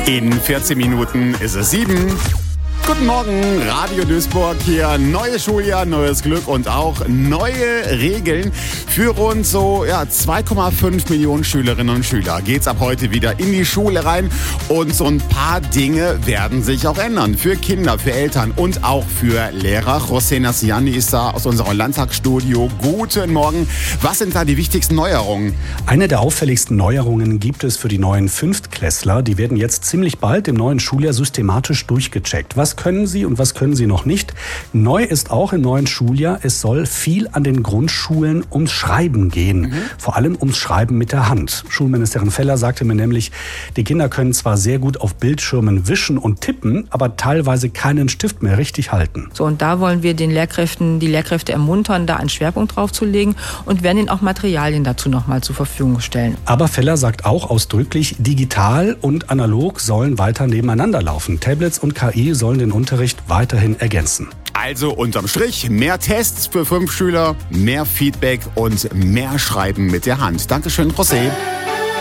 In 14 Minuten ist es 7. Guten Morgen, Radio Duisburg hier. Neues Schuljahr, neues Glück und auch neue Regeln. Für rund 2,5 Millionen Schülerinnen und Schüler geht's ab heute wieder in die Schule rein. Und so ein paar Dinge werden sich auch ändern. Für Kinder, für Eltern und auch für Lehrer. José Nassiani ist da aus unserem Landtagsstudio. Guten Morgen. Was sind da die wichtigsten Neuerungen? Eine der auffälligsten Neuerungen gibt es für die neuen Fünftklässler. Die werden jetzt ziemlich bald im neuen Schuljahr systematisch durchgecheckt. Was können sie und was können sie noch nicht? Neu ist auch im neuen Schuljahr, es soll viel an den Grundschulen ums Schreiben gehen. Vor allem ums Schreiben mit der Hand. Schulministerin Feller sagte mir nämlich, die Kinder können zwar sehr gut auf Bildschirmen wischen und tippen, aber teilweise keinen Stift mehr richtig halten. So, und da wollen wir die Lehrkräfte ermuntern, da einen Schwerpunkt drauf zu legen und werden ihnen auch Materialien dazu nochmal zur Verfügung stellen. Aber Feller sagt auch ausdrücklich, digital und analog sollen weiter nebeneinander laufen. Tablets und KI sollen den Unterricht weiterhin ergänzen. Also unterm Strich mehr Tests für 5 Schüler, mehr Feedback und mehr Schreiben mit der Hand. Dankeschön, José.